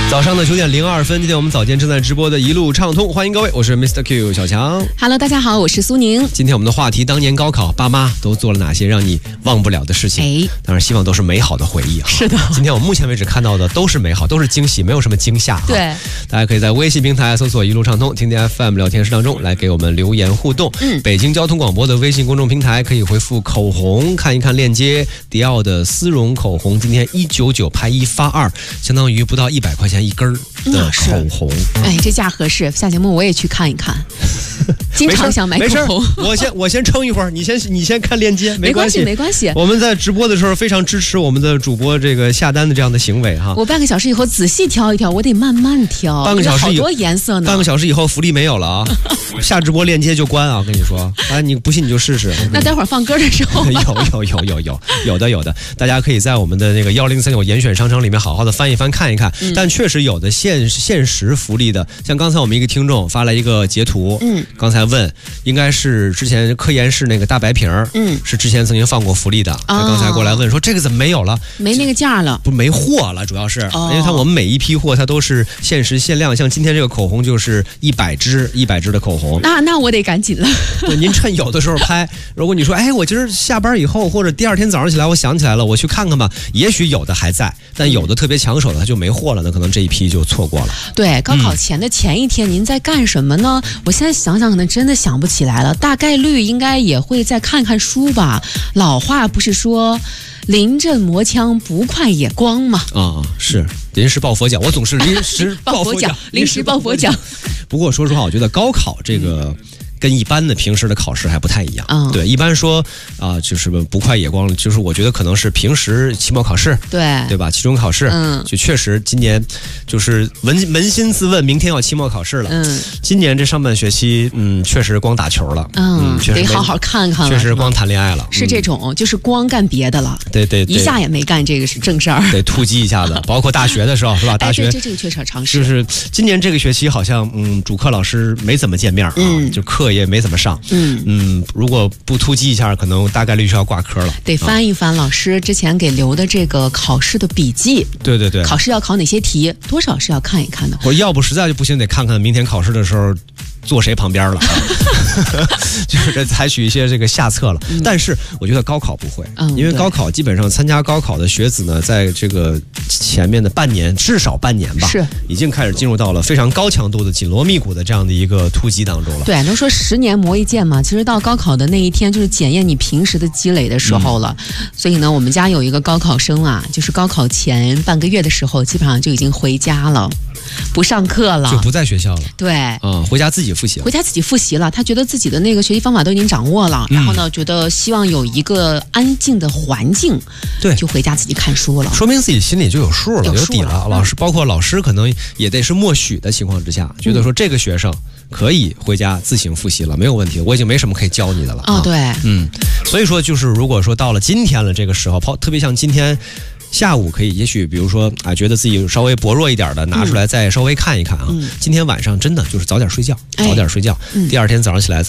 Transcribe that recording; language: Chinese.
早上的9点02分，今天我们早间正在直播的一路畅通，欢迎各位，我是 Mr. Q 小强。 Hello， 大家好，我是苏宁。 今天我们的话题，当年高考，爸妈都做了哪些让你忘不了的事情？当然希望都是美好的回忆。 是的， 今天我目前为止看到的都是美好，都是惊喜，没有什么惊吓。 对， 大家可以在微信平台搜索一路畅通，听听 FM 聊天室当中来给我们留言互动。北京交通广播的微信公众平台可以回复口红，看一看链接。迪奥的丝绒口红今天199拍1发2，相当于不到100块钱一根的口红。 哎，这价合适，下节目我也去看一看。经常想买口红， 我先撑一会儿，你先看链接，没关系。我们在直播的时候非常支持我们的主播这个下单的这样的行为哈。 我半个小时以后仔细挑一挑，我得慢慢挑。 半个小时好多颜色呢。 半个小时以后福利没有了啊，下直播链接就关啊，我跟你说。哎，你不信你就试试。 那待会儿放歌的时候， 有的，大家可以在我们的那个1039严选商城里面好好的翻一翻看一看。但确实有的限时福利的，像刚才我们一个听众发来一个截图，刚才问应该是之前科研室那个大白瓶，是之前曾经放过福利的，他刚才过来问说这个怎么没有了？ 没那个价了， 不没货了，主要是因为我们每一批货它都是限时限量，像今天这个口红就是100支的口红。 那我得赶紧了。 对，您趁有的时候拍。如果你说哎，我今儿下班以后或者第二天早上起来我想起来了，我去看看吧，也许有的还在，但有的特别抢手的它就没货了，那可能这一批就错过了。 对，高考前的前一天您在干什么呢？我现在想想可能真的想不起来了，大概率应该也会再看看书吧。老话不是说临阵磨枪不快也光吗？ 是临时抱佛脚，我总是临时抱佛脚， 临时抱佛脚。 不过说实话，我觉得高考这个跟一般的平时的考试还不太一样。对，一般说就是不快也光，就是我觉得可能是平时期末考试，对吧？期中考试，就确实今年就是扪心自问，明天要期末考试了。今年这上半学期，确实光打球了，确实得好好看看了， 确实光谈恋爱了， 是这种，就是光干别的了。 对， 一下也没干这个是正事儿， 得突击一下子，包括大学的时候是吧？大学这个确实常识。 就是今年这个学期好像主课老师没怎么见面就课也没怎么上。如果不突击一下，可能大概率是要挂科了。 得翻一翻老师之前给留的这个考试的笔记。对，考试要考哪些题，多少是要看一看的。 我要不实在就不行，得看看明天考试的时候坐谁旁边了，就是采取一些这个下策了。但是我觉得高考不会，因为高考基本上参加高考的学子呢，在这个前面的至少半年吧，已经开始进入到了非常高强度的紧锣密鼓的这样的一个突击当中了。 对，都说10年磨一剑嘛，其实到高考的那一天就是检验你平时的积累的时候了。所以呢，我们家有一个高考生啊，就是高考前半个月的时候，基本上就已经回家了，不上课了， 就不在学校了。 对， 回家自己复习了。他觉得自己的那个学习方法都已经掌握了，然后呢，觉得希望有一个安静的环境，对，就回家自己看书了。 说明自己心里就有数了，有底了。包括老师可能也得是默许的情况之下，觉得说这个学生可以回家自行复习了，没有问题，我已经没什么可以教你的了。 对， 所以说就是如果说到了今天了这个时候，特别像今天下午可以，也许比如说觉得自己稍微薄弱一点的拿出来再稍微看一看啊。今天晚上真的就是早点睡觉，第二天早上起来